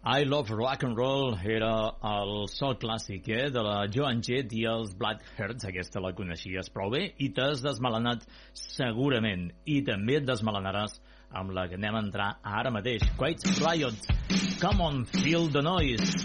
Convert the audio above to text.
I Love Rock and Roll era el so clàssic de la Joan Jett i els Blackhearts. Aquesta la coneixies prou bé i t'has desmelenat segurament, i també et desmelenaràs amb la que anem a entrar ara mateix, Quiet Riot, Come on, Feel the Noise.